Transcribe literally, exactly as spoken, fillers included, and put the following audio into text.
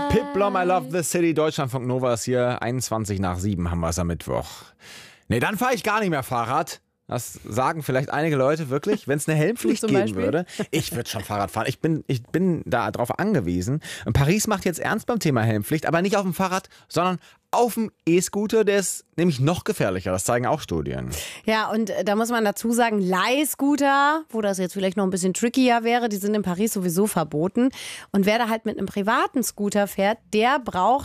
Pip Blom, I Love the City, Deutschlandfunk Nova ist hier, einundzwanzig nach sieben haben wir es am Mittwoch. Nee, dann fahre ich gar nicht mehr Fahrrad. Das sagen vielleicht einige Leute wirklich, wenn es eine Helmpflicht geben Beispiel? würde. Ich würde schon Fahrrad fahren. Ich bin, ich bin da drauf angewiesen. Und Paris macht jetzt ernst beim Thema Helmpflicht, aber nicht auf dem Fahrrad, sondern auf dem E-Scooter. Der ist nämlich noch gefährlicher. Das zeigen auch Studien. Ja, und da muss man dazu sagen, Leihscooter, wo das jetzt vielleicht noch ein bisschen trickier wäre, die sind in Paris sowieso verboten. Und wer da halt mit einem privaten Scooter fährt, der braucht